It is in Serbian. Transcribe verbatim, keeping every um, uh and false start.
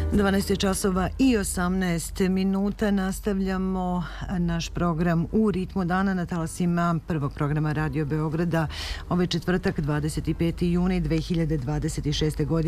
dvanaest časova i osamnaest minuta. Nastavljamo naš program u ritmu dana na talasima prvog programa Radio Beograda. Ovaj četvrtak, dvadeset peti juni dve hiljade dvadeset šeste. godine.